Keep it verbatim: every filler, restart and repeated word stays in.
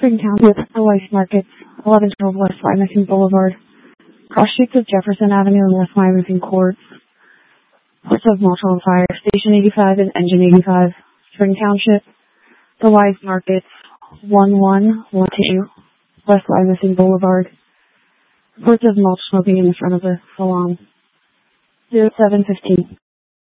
Spring Township, the Weiss Markets, eleven twelve West Wyomissing Boulevard, cross streets of Jefferson Avenue and West Wyomissing Courts, Ports of Moultrie on Fire, Station eighty-five and Engine eighty-five, Spring Township, the Weiss Markets, one one one two West Wyomissing Boulevard, reports of mulch smoking in the front of the salon, zero seven fifteen.